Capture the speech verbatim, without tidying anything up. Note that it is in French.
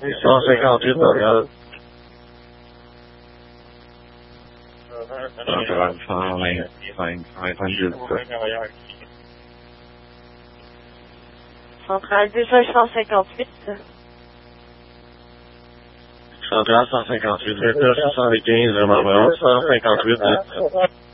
cent cinquante-huit, regarde. Regarde, cent vingt-cinq, cent vingt-huit. cent trente-deux, cent cinquante-huit. cent trente, cent cinquante-huit, soixante-quinze, cent cinquante-huit.